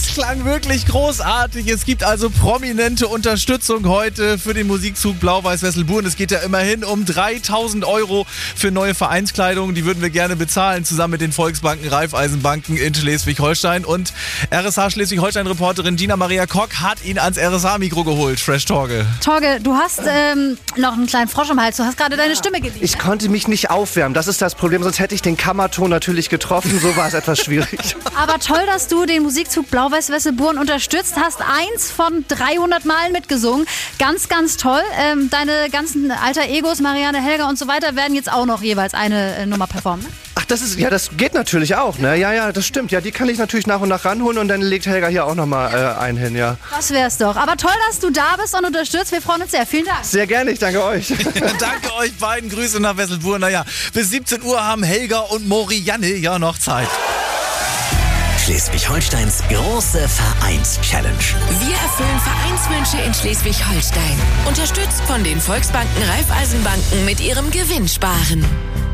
klang wirklich großartig. Es gibt also prominente Unterstützung heute für den Musikzug Blau-Weiß-Wesselburen. Es geht ja immerhin um 3.000 € für neue Vereinskleidung. Die würden wir gerne bezahlen, zusammen mit den Volksbanken, Raiffeisenbanken in Schleswig-Holstein. Und RSH Schleswig-Holstein-Reporterin Gina Maria Kock hat ihn ans RSH-Mikro geholt. Fresh Torge. Torge, du hast noch einen kleinen Frosch im Hals. Du hast gerade deine Stimme geliehen. Ich konnte mich nicht aufwärmen. Das ist das Problem. Sonst hätte ich den Kammerton natürlich getroffen. So war es etwas schwierig. Aber toll, dass du den Musikzug Blau-Weiß-Wesselburen unterstützt hast. 1 von 300 Malen mitgesungen. Ganz, ganz toll. Deine ganzen Alter-Egos, Marianne, Helga und so weiter, werden jetzt auch noch jeweils eine Nummer performen. Ne? Ach, das geht natürlich auch, ne? Ja, das stimmt. Ja, die kann ich natürlich nach und nach ranholen und dann legt Helga hier auch nochmal einen hin, ja. Das wär's doch. Aber toll, dass du da bist und unterstützt. Wir freuen uns sehr. Vielen Dank. Sehr gerne, ich danke euch. Danke euch beiden. Grüße nach Wesselburen. Naja, bis 17 Uhr haben Helga und Marianne ja noch Zeit. Schleswig-Holsteins große Vereins-Challenge. Wir erfüllen Vereinswünsche in Schleswig-Holstein. Unterstützt von den Volksbanken, Raiffeisenbanken mit ihrem Gewinnsparen.